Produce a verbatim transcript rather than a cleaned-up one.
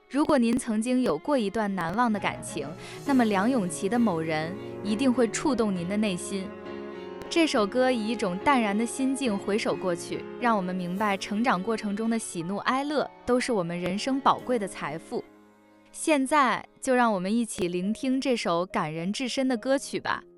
如果您曾经有过一段难忘的感情，那么梁咏琪的《某人》一定会触动您的内心。这首歌以一种淡然的心境回首过去，让我们明白成长过程中的喜怒哀乐都是我们人生宝贵的财富。现在就让我们一起聆听这首感人至深的歌曲吧。